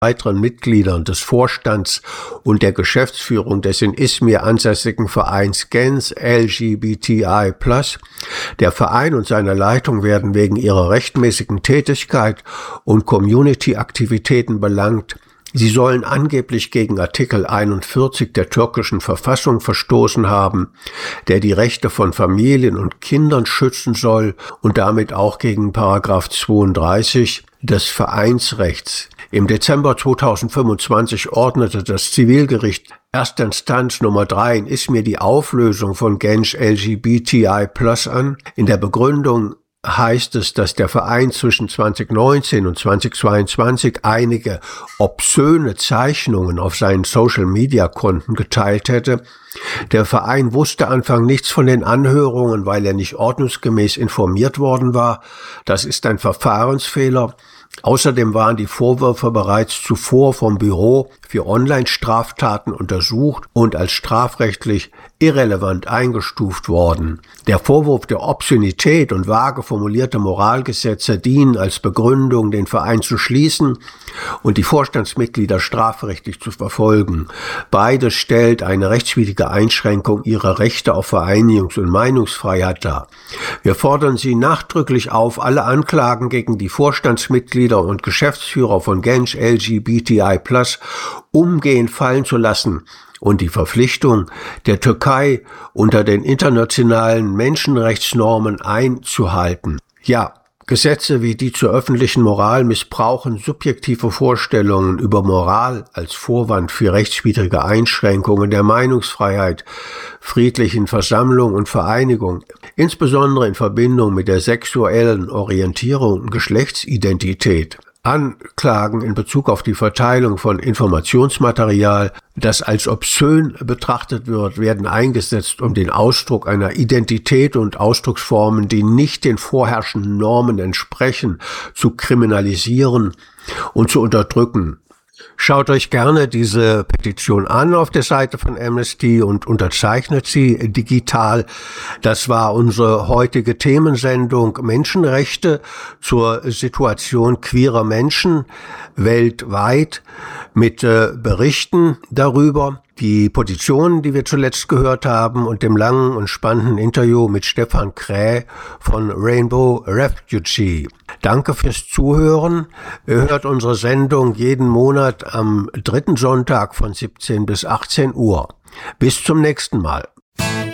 weiteren Mitgliedern des Vorstands und der Geschäftsführung des in Izmir ansässigen Vereins Gens LGBTI+. Der Verein und seine Leitung werden wegen ihrer rechtmäßigen Tätigkeit und Community-Aktivitäten belangt. Sie sollen angeblich gegen Artikel 41 der türkischen Verfassung verstoßen haben, der die Rechte von Familien und Kindern schützen soll und damit auch gegen Paragraph 32 des Vereinsrechts. Im Dezember 2025 ordnete das Zivilgericht Erstinstanz Nummer 3 in Izmir die Auflösung von Genç LGBTI+ an. In der Begründung heißt es, dass der Verein zwischen 2019 und 2022 einige obszöne Zeichnungen auf seinen Social-Media-Konten geteilt hätte. Der Verein wusste Anfang nichts von den Anhörungen, weil er nicht ordnungsgemäß informiert worden war. Das ist ein Verfahrensfehler. Außerdem waren die Vorwürfe bereits zuvor vom Büro für Online-Straftaten untersucht und als strafrechtlich irrelevant eingestuft worden. Der Vorwurf der Obszönität und vage formulierte Moralgesetze dienen als Begründung, den Verein zu schließen und die Vorstandsmitglieder strafrechtlich zu verfolgen. Beides stellt eine rechtswidrige Einschränkung ihrer Rechte auf Vereinigungs- und Meinungsfreiheit dar. Wir fordern Sie nachdrücklich auf, alle Anklagen gegen die Vorstandsmitglieder und Geschäftsführer von Genç LGBTI+ umgehend fallen zu lassen und die Verpflichtung der Türkei unter den internationalen Menschenrechtsnormen einzuhalten. Ja, Gesetze wie die zur öffentlichen Moral missbrauchen subjektive Vorstellungen über Moral als Vorwand für rechtswidrige Einschränkungen der Meinungsfreiheit, friedlichen Versammlung und Vereinigung, insbesondere in Verbindung mit der sexuellen Orientierung und Geschlechtsidentität. Anklagen in Bezug auf die Verteilung von Informationsmaterial, das als obszön betrachtet wird, werden eingesetzt, um den Ausdruck einer Identität und Ausdrucksformen, die nicht den vorherrschenden Normen entsprechen, zu kriminalisieren und zu unterdrücken. Schaut euch gerne diese Petition an auf der Seite von Amnesty und unterzeichnet sie digital. Das war unsere heutige Themensendung Menschenrechte zur Situation queerer Menschen weltweit mit Berichten darüber. Die Positionen, die wir zuletzt gehört haben und dem langen und spannenden Interview mit Stefan Kräh von Rainbow Refugee. Danke fürs Zuhören. Ihr hört unsere Sendung jeden Monat am 3. Sonntag von 17 bis 18 Uhr. Bis zum nächsten Mal.